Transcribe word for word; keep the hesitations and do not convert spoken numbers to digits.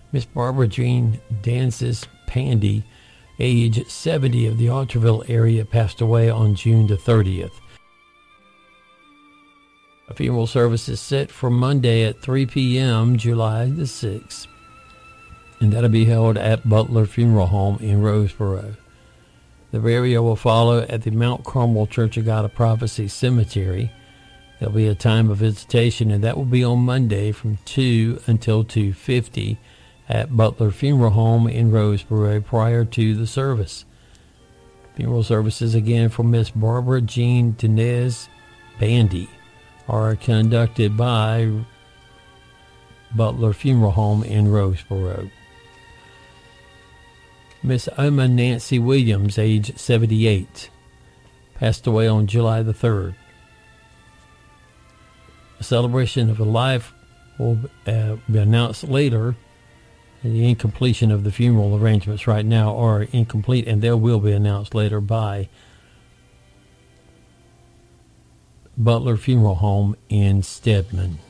Miss Barbara Jean Dances Pandy, age seventy, of the Altarville area, passed away on June the thirtieth. A funeral service is set for Monday at three p.m., July the sixth, and that'll be held at Butler Funeral Home in Roseboro. The burial will follow at the Mount Carmel Church of God of Prophecy Cemetery. There'll be a time of visitation, and that will be on Monday from two until two fifty at Butler Funeral Home in Roseboro prior to the service. Funeral services again for Miss Barbara Jean Dinez Bandy are conducted by Butler Funeral Home in Roseboro. Miss Oma Nancy Williams, age seventy-eight, passed away on July the third. A celebration of her life will uh, be announced later. The incompletion of the funeral arrangements right now are incomplete, and they will be announced later by Butler Funeral Home in Stedman.